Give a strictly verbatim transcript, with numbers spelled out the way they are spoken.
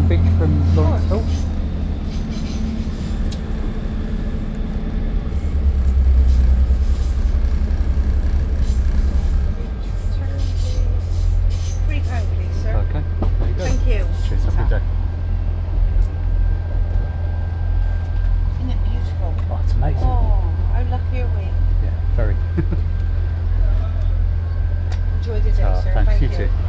beach from Lawrenceville? Three pound, please, sir. Okay, there you go. Thank you. Cheers, have a good day. Isn't it beautiful? Oh, it's amazing. Oh, how lucky are we? Yeah, very. Enjoy the day, Oh, sir. thanks, Thank you you. too.